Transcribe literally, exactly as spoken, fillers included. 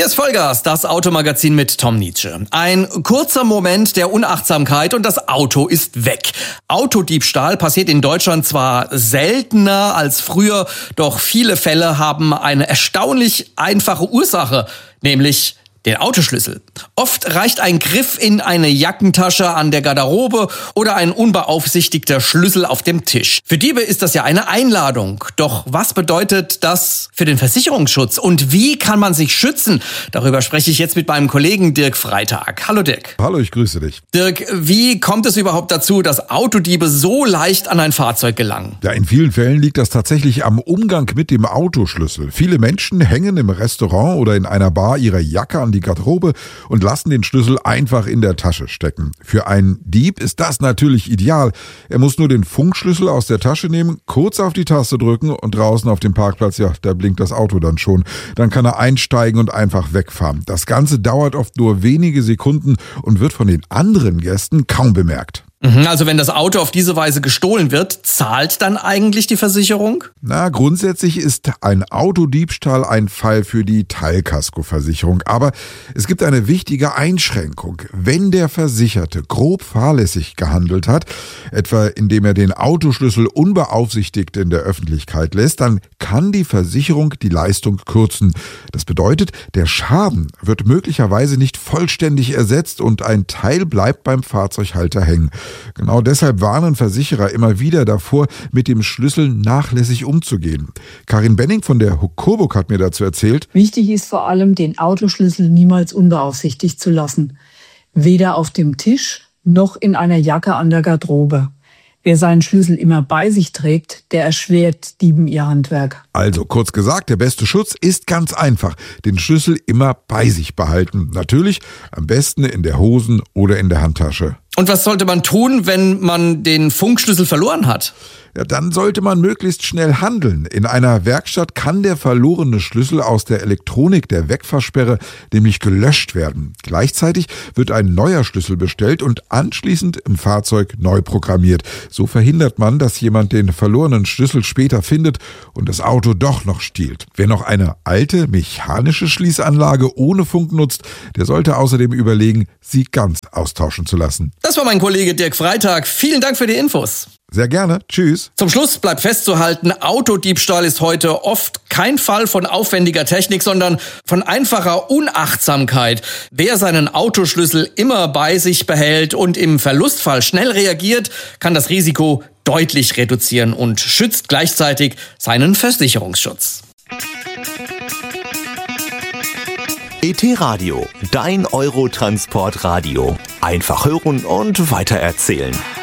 Hier ist Vollgas, das Automagazin mit Tom Nietzsche. Ein kurzer Moment der Unachtsamkeit und das Auto ist weg. Autodiebstahl passiert in Deutschland zwar seltener als früher, doch viele Fälle haben eine erstaunlich einfache Ursache, nämlich den Autoschlüssel. Oft reicht ein Griff in eine Jackentasche an der Garderobe oder ein unbeaufsichtigter Schlüssel auf dem Tisch. Für Diebe ist das ja eine Einladung. Doch was bedeutet das für den Versicherungsschutz? Und wie kann man sich schützen? Darüber spreche ich jetzt mit meinem Kollegen Dirk Freitag. Hallo Dirk. Hallo, ich grüße dich. Dirk, wie kommt es überhaupt dazu, dass Autodiebe so leicht an ein Fahrzeug gelangen? Ja, in vielen Fällen liegt das tatsächlich am Umgang mit dem Autoschlüssel. Viele Menschen hängen im Restaurant oder in einer Bar ihre Jacke an die Garderobe und lassen den Schlüssel einfach in der Tasche stecken. Für einen Dieb ist das natürlich ideal. Er muss nur den Funkschlüssel aus der Tasche nehmen, kurz auf die Taste drücken und draußen auf dem Parkplatz, ja, da blinkt das Auto dann schon. Dann kann er einsteigen und einfach wegfahren. Das Ganze dauert oft nur wenige Sekunden und wird von den anderen Gästen kaum bemerkt. Also wenn das Auto auf diese Weise gestohlen wird, zahlt dann eigentlich die Versicherung? Na, grundsätzlich ist ein Autodiebstahl ein Fall für die Teilkaskoversicherung. Aber es gibt eine wichtige Einschränkung. Wenn der Versicherte grob fahrlässig gehandelt hat, etwa indem er den Autoschlüssel unbeaufsichtigt in der Öffentlichkeit lässt, dann kann die Versicherung die Leistung kürzen. Das bedeutet, der Schaden wird möglicherweise nicht vollständig ersetzt und ein Teil bleibt beim Fahrzeughalter hängen. Genau deshalb warnen Versicherer immer wieder davor, mit dem Schlüssel nachlässig umzugehen. Karin Benning von der Coburg hat mir dazu erzählt: Wichtig ist vor allem, den Autoschlüssel niemals unbeaufsichtigt zu lassen. Weder auf dem Tisch noch in einer Jacke an der Garderobe. Wer seinen Schlüssel immer bei sich trägt, der erschwert Dieben ihr Handwerk. Also kurz gesagt, der beste Schutz ist ganz einfach. Den Schlüssel immer bei sich behalten. Natürlich am besten in der Hosen- oder in der Handtasche. Und was sollte man tun, wenn man den Funkschlüssel verloren hat? Ja, dann sollte man möglichst schnell handeln. In einer Werkstatt kann der verlorene Schlüssel aus der Elektronik der Wegfahrsperre nämlich gelöscht werden. Gleichzeitig wird ein neuer Schlüssel bestellt und anschließend im Fahrzeug neu programmiert. So verhindert man, dass jemand den verlorenen Schlüssel später findet und das Auto doch noch stiehlt. Wer noch eine alte mechanische Schließanlage ohne Funk nutzt, der sollte außerdem überlegen, sie ganz austauschen zu lassen. Das war mein Kollege Dirk Freitag. Vielen Dank für die Infos. Sehr gerne. Tschüss. Zum Schluss bleibt festzuhalten, Autodiebstahl ist heute oft kein Fall von aufwendiger Technik, sondern von einfacher Unachtsamkeit. Wer seinen Autoschlüssel immer bei sich behält und im Verlustfall schnell reagiert, kann das Risiko deutlich reduzieren und schützt gleichzeitig seinen Versicherungsschutz. E T Radio, dein Eurotransport-Radio. Einfach hören und weitererzählen.